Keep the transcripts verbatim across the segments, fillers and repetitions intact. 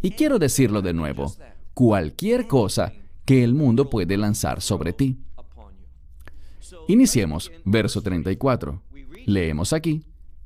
Y quiero decirlo de nuevo, cualquier cosa que el mundo puede lanzar sobre ti. Iniciemos, verso treinta y cuatro. Leemos aquí.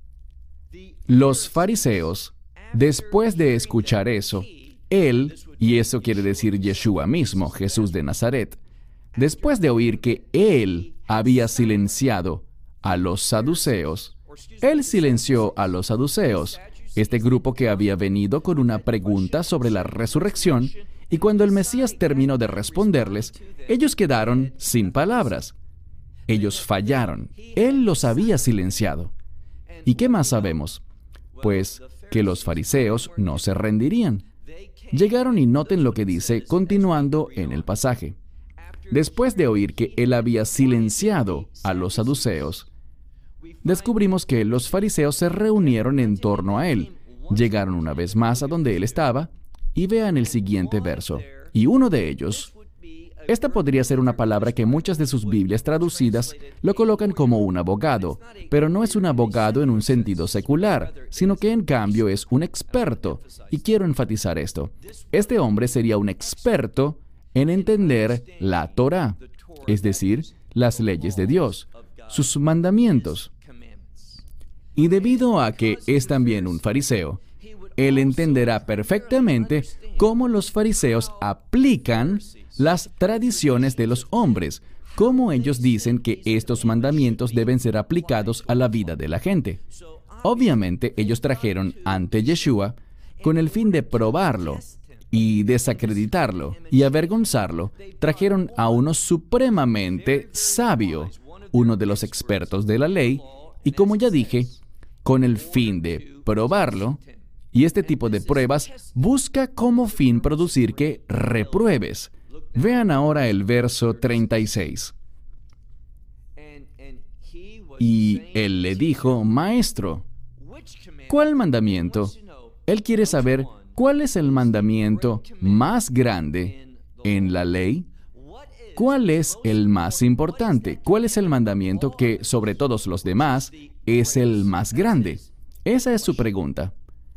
Los fariseos, después de escuchar eso, él, y eso quiere decir Yeshua mismo, Jesús de Nazaret, después de oír que él había silenciado a los saduceos, él silenció a los saduceos, este grupo que había venido con una pregunta sobre la resurrección, y cuando el Mesías terminó de responderles, ellos quedaron sin palabras. Ellos fallaron. Él los había silenciado. ¿Y qué más sabemos? Pues que los fariseos no se rendirían. Llegaron y noten lo que dice, continuando en el pasaje. Después de oír que él había silenciado a los saduceos, descubrimos que los fariseos se reunieron en torno a él. Llegaron una vez más a donde él estaba, y vean el siguiente verso. Y uno de ellos, esta podría ser una palabra que muchas de sus Biblias traducidas lo colocan como un abogado, pero no es un abogado en un sentido secular, sino que en cambio es un experto. Y quiero enfatizar esto. Este hombre sería un experto en entender la Torá, es decir, las leyes de Dios, sus mandamientos. Y debido a que es también un fariseo, él entenderá perfectamente cómo los fariseos aplican las tradiciones de los hombres, cómo ellos dicen que estos mandamientos deben ser aplicados a la vida de la gente. Obviamente, ellos trajeron ante Yeshua con el fin de probarlo y desacreditarlo y avergonzarlo. Trajeron a uno supremamente sabio, uno de los expertos de la ley, y como ya dije, con el fin de probarlo. Y este tipo de pruebas busca como fin producir que repruebes. Vean ahora el verso treinta y seis. Y él le dijo, Maestro, ¿cuál mandamiento? Él quiere saber cuál es el mandamiento más grande en la ley. ¿Cuál es el más importante? ¿Cuál es el mandamiento que, sobre todos los demás, es el más grande? Esa es su pregunta.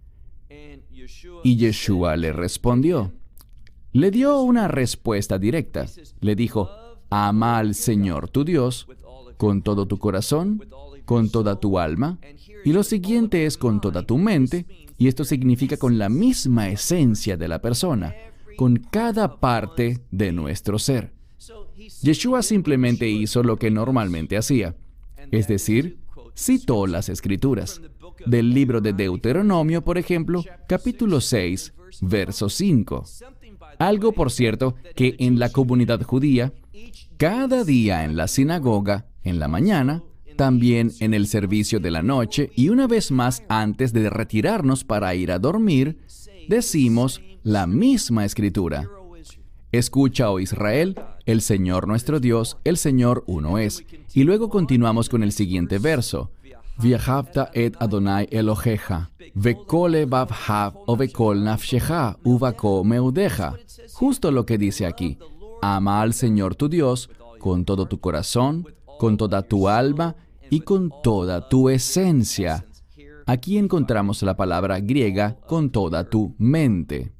Y Yeshua le respondió. Le dio una respuesta directa. Le dijo, ama al Señor tu Dios con todo tu corazón, con toda tu alma, y lo siguiente es con toda tu mente, y esto significa con la misma esencia de la persona, con cada parte de nuestro ser. Yeshua simplemente hizo lo que normalmente hacía, es decir, citó las Escrituras. Del libro de Deuteronomio, por ejemplo, capítulo seis, verso cinco. Algo, por cierto, que en la comunidad judía, cada día en la sinagoga, en la mañana, también en el servicio de la noche y una vez más antes de retirarnos para ir a dormir, decimos la misma Escritura. Escucha, oh Israel, el Señor nuestro Dios, el Señor uno es. Y luego continuamos con el siguiente verso. V'ahavta et Adonai Eloheja, vekol levavcha o vekol nafsheja, uvako meudeja. Justo lo que dice aquí. Ama al Señor tu Dios con todo tu corazón, con toda tu alma y con toda tu esencia. Aquí encontramos la palabra griega con toda tu mente.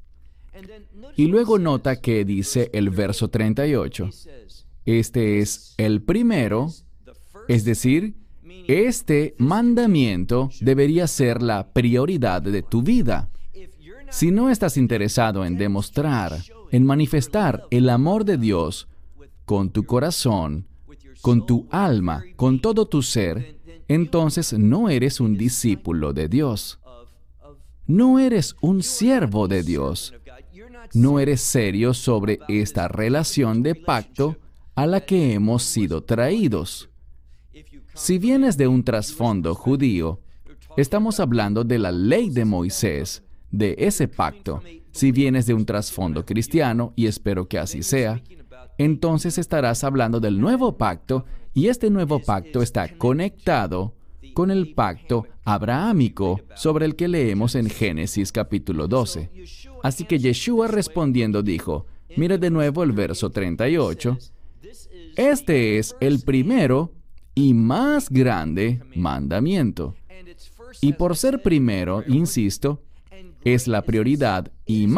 Y luego nota que dice el verso treinta y ocho. Este es el primero, es decir, este mandamiento debería ser la prioridad de tu vida. Si no estás interesado en demostrar, en manifestar el amor de Dios con tu corazón, con tu alma, con todo tu ser, entonces no eres un discípulo de Dios. No eres un siervo de Dios. No eres serio sobre esta relación de pacto a la que hemos sido traídos. Si vienes de un trasfondo judío, estamos hablando de la ley de Moisés, de ese pacto. Si vienes de un trasfondo cristiano, y espero que así sea, entonces estarás hablando del nuevo pacto, y este nuevo pacto está conectado con el pacto abrahámico sobre el que leemos en Génesis capítulo doce. Así que Yeshua respondiendo dijo, mira de nuevo el verso treinta y ocho, este es el primero y más grande mandamiento. Y por ser primero, insisto, es la prioridad y